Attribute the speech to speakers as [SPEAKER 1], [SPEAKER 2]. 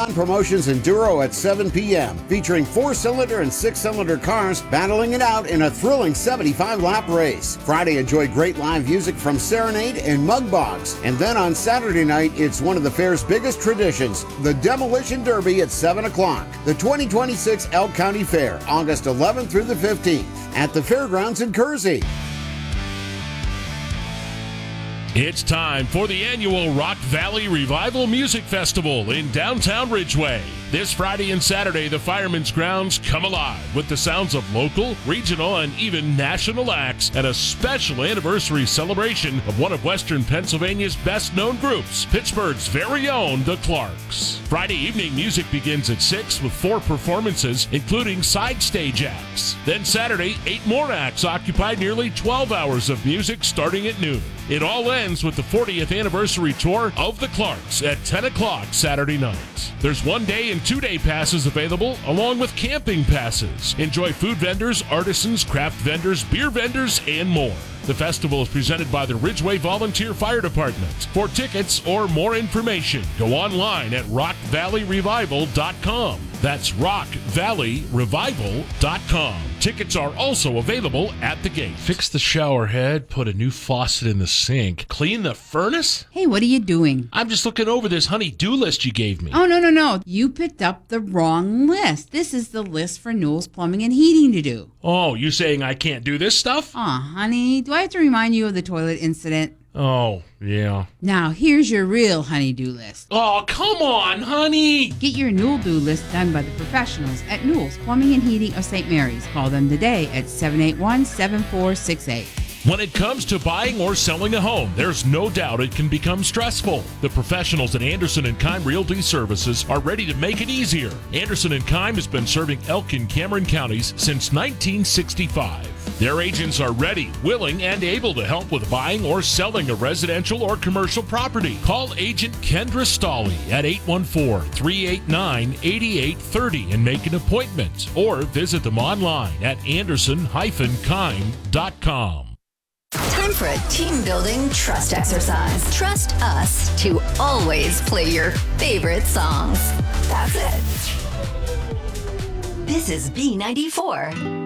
[SPEAKER 1] Promotions Enduro at 7 p.m., featuring 4-cylinder and 6-cylinder cars battling it out in a thrilling 75-lap race. Friday, enjoy great live music from Serenade and Mugbox. And then on Saturday night, it's one of the fair's biggest traditions, the Demolition Derby at 7 o'clock. The 2026 Elk County Fair, August 11th through the 15th, at the Fairgrounds in Kersey.
[SPEAKER 2] It's time for the annual Rock Valley Revival Music Festival in downtown Ridgeway. This Friday and Saturday, the Fireman's Grounds come alive with the sounds of local, regional, and even national acts and a special anniversary celebration of one of Western Pennsylvania's best-known groups, Pittsburgh's very own The Clarks. Friday evening music begins at 6 with 4 performances, including side stage acts. Then Saturday, 8 more acts occupy nearly 12 hours of music starting at noon. It all ends with the 40th anniversary tour of The Clarks at 10 o'clock Saturday night. There's 1-day and 2-day passes available, along with camping passes. Enjoy food vendors, artisans, craft vendors, beer vendors, and more. The festival is presented by the Ridgeway Volunteer Fire Department. For tickets or more information, go online at rockvalleyrevival.com. That's rockvalleyrevival.com. Tickets are also available at the gate. Fix the shower head, put a new faucet in the sink, clean the furnace?
[SPEAKER 3] Hey, what are you doing?
[SPEAKER 2] I'm just looking over this honey-do list you gave me.
[SPEAKER 3] Oh, no. You picked up the wrong list. This is the list for Newell's Plumbing and Heating to do.
[SPEAKER 2] Oh, you saying I can't do this stuff?
[SPEAKER 3] Aw, honey, do I have to remind you of the toilet incident?
[SPEAKER 2] Oh, yeah.
[SPEAKER 3] Now, here's your real honey-do list.
[SPEAKER 2] Oh, come on, honey!
[SPEAKER 3] Get your Newell do list done by the professionals at Newell's Plumbing and Heating of St. Mary's. Call them today at 781-7468.
[SPEAKER 2] When it comes to buying or selling a home, there's no doubt it can become stressful. The professionals at Anderson & Keim Realty Services are ready to make it easier. Anderson & Keim has been serving Elk and Cameron counties since 1965. Their agents are ready, willing, and able to help with buying or selling a residential or commercial property. Call Agent Kendra Stolley at 814-389-8830 and make an appointment, or visit them online at anderson-keim.com.
[SPEAKER 4] Time for a team-building trust exercise. Trust us to always play your favorite songs. That's it. This is B94.